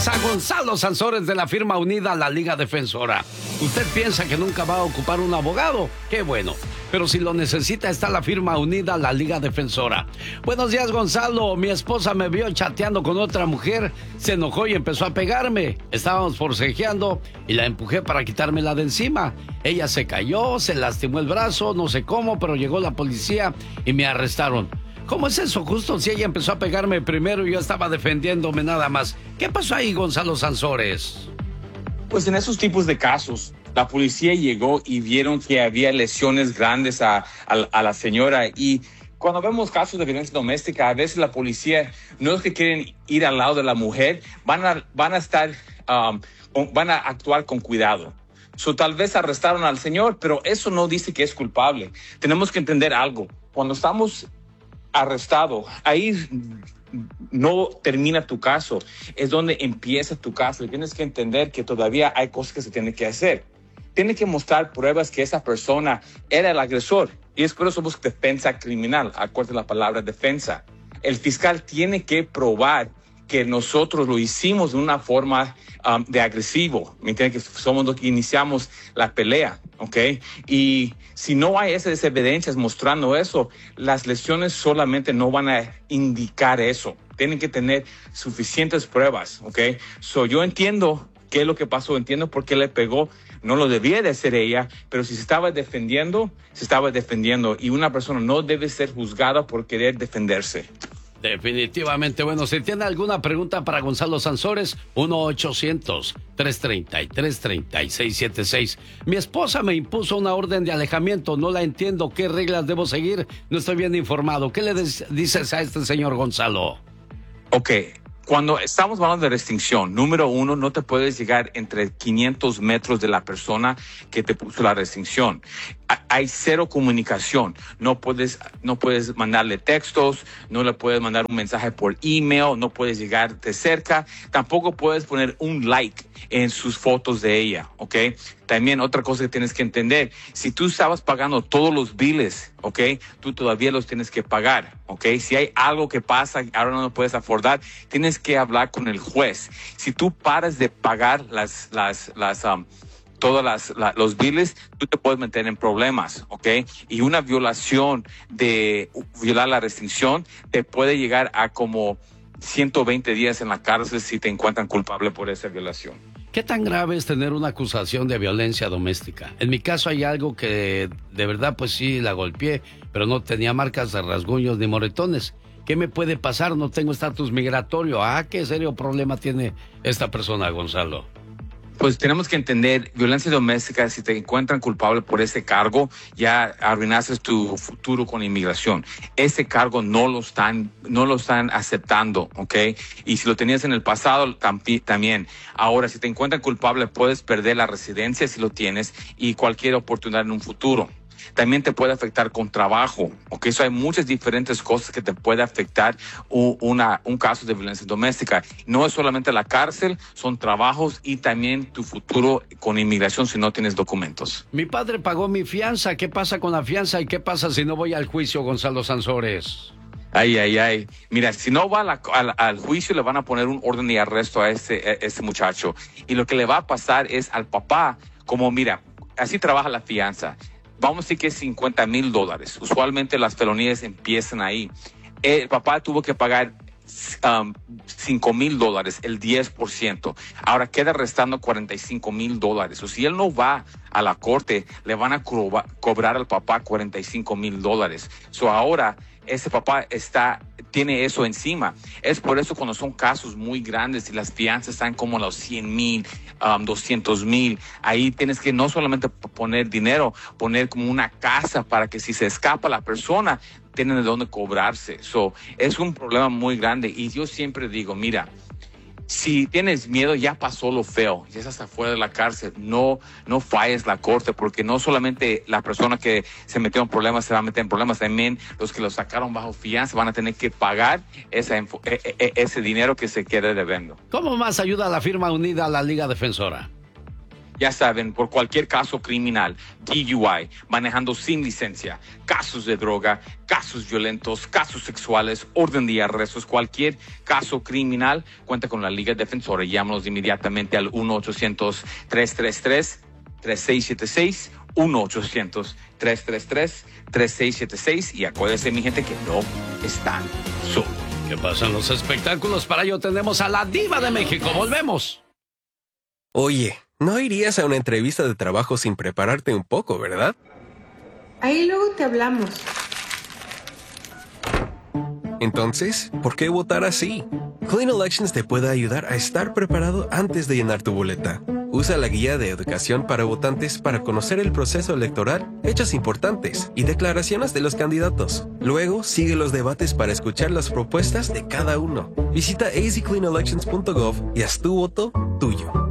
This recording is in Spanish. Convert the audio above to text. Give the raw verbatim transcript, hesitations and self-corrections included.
A Gonzalo Sansores de la firma unida La Liga Defensora. ¿Usted piensa que nunca va a ocupar un abogado? ¡Qué bueno! Pero si lo necesita, está la firma unida La Liga Defensora. Buenos días, Gonzalo. Mi esposa me vio chateando con otra mujer, se enojó y empezó a pegarme. Estábamos forcejeando y la empujé para quitármela de encima. Ella se cayó, se lastimó el brazo, no sé cómo, pero llegó la policía y me arrestaron. ¿Cómo es eso? Justo si ella empezó a pegarme primero y yo estaba defendiéndome nada más. ¿Qué pasó ahí, Gonzalo Sansores? Pues en esos tipos de casos, la policía llegó y vieron que había lesiones grandes a, a, a la señora. Y cuando vemos casos de violencia doméstica, a veces la policía no es que quieren ir al lado de la mujer, van a, van a estar, um, van a actuar con cuidado. So, tal vez arrestaron al señor, pero eso no dice que es culpable. Tenemos que entender algo. Cuando estamos arrestado, ahí no termina tu caso, es donde empieza tu caso. Y tienes que entender que todavía hay cosas que se tienen que hacer. Tiene que mostrar pruebas que esa persona era el agresor, y es por eso somos defensa criminal. Acuérdate la palabra defensa. El fiscal tiene que probar que nosotros lo hicimos de una forma um, de agresivo, ¿me entiendes? Que somos los que iniciamos la pelea, ¿ok? Y si no hay esas evidencias mostrando eso, las lesiones solamente no van a indicar eso. Tienen que tener suficientes pruebas, ¿ok? So, yo entiendo qué es lo que pasó, entiendo por qué le pegó. No lo debía de hacer ella, pero si se estaba defendiendo, se estaba defendiendo. Y una persona no debe ser juzgada por querer defenderse. Definitivamente. Bueno, si tiene alguna pregunta para Gonzalo Sansores, uno ochocientos, tres treinta y tres, treinta y seis setenta y seis. Mi esposa me impuso una orden de alejamiento, no la entiendo. ¿Qué reglas debo seguir? No estoy bien informado. ¿Qué le dices a este señor Gonzalo? Ok, cuando estamos hablando de restricción, número uno, no te puedes llegar entre quinientos metros de la persona que te puso la restricción. Hay cero comunicación. No puedes, no puedes mandarle textos, no le puedes mandar un mensaje por email, no puedes llegarte cerca, tampoco puedes poner un like en sus fotos de ella, ¿ok? También otra cosa que tienes que entender, si tú estabas pagando todos los biles, ¿ok? Tú todavía los tienes que pagar, ¿ok? Si hay algo que pasa, ahora no lo puedes afordar, tienes que hablar con el juez. Si tú paras de pagar las, las, las, um, todos las, la, los biles, tú te puedes meter en problemas, ¿ok? Y una violación de violar la restricción te puede llegar a como ciento veinte días en la cárcel si te encuentran culpable por esa violación. ¿Qué tan grave es tener una acusación de violencia doméstica? En mi caso hay algo que de verdad pues sí la golpeé, pero no tenía marcas de rasguños ni moretones. ¿Qué me puede pasar? No tengo estatus migratorio. Ah, qué serio problema tiene esta persona, Gonzalo. Pues tenemos que entender, violencia doméstica, si te encuentran culpable por ese cargo, ya arruinaste tu futuro con inmigración. Ese cargo no lo están, no lo están aceptando, ¿ok? Y si lo tenías en el pasado, tampi- también. Ahora, si te encuentran culpable, puedes perder la residencia si lo tienes y cualquier oportunidad en un futuro. También te puede afectar con trabajo, ¿ok? Eso hay muchas diferentes cosas que te puede afectar u- una, un caso de violencia doméstica. No es solamente la cárcel, son trabajos y también tu futuro con inmigración si no tienes documentos. Mi padre pagó mi fianza. ¿Qué pasa con la fianza y qué pasa si no voy al juicio, Gonzalo Sansores? Ay, ay, ay. Mira, si no va a la, al, al juicio, le van a poner un orden de arresto a ese, a ese muchacho. Y lo que le va a pasar es al papá, como mira, así trabaja la fianza. Vamos a decir que es cincuenta mil dólares. Usualmente las felonías empiezan ahí. El papá tuvo que pagar um, cinco mil dólares, el diez por ciento. Ahora queda restando cuarenta y cinco mil dólares. O si él no va a la corte, le van a co- cobrar al papá cuarenta y cinco mil dólares. So ahora ese papá está, tiene eso encima. Es por eso cuando son casos muy grandes y las fianzas están como a los cien mil, um, doscientos mil, ahí tienes que no solamente poner dinero, poner como una casa para que si se escapa la persona, tienen de dónde cobrarse. So, es un problema muy grande y yo siempre digo, mira, si tienes miedo, ya pasó lo feo, ya estás afuera de la cárcel, no, no falles la corte, porque no solamente la persona que se metió en problemas se va a meter en problemas, también los que lo sacaron bajo fianza van a tener que pagar esa, ese dinero que se quede debiendo. ¿Cómo más ayuda la firma unida a la Liga Defensora? Ya saben, por cualquier caso criminal, D U I, manejando sin licencia, casos de droga, casos violentos, casos sexuales, orden de arrestos, cualquier caso criminal, cuenta con la Liga Defensora. Llámanos inmediatamente al uno ochocientos, tres tres tres, tres seis siete seis, uno ochocientos, tres tres tres, tres seis siete seis, y acuérdense, mi gente, que no están solos. ¿Qué pasa en los espectáculos? Para ello tenemos a la Diva de México. Volvemos. Oye, no irías a una entrevista de trabajo sin prepararte un poco, ¿verdad? Ahí luego te hablamos. Entonces, ¿por qué votar así? Clean Elections te puede ayudar a estar preparado antes de llenar tu boleta. Usa la guía de educación para votantes para conocer el proceso electoral, hechos importantes y declaraciones de los candidatos. Luego, sigue los debates para escuchar las propuestas de cada uno. Visita a z clean elections punto gov y haz tu voto tuyo.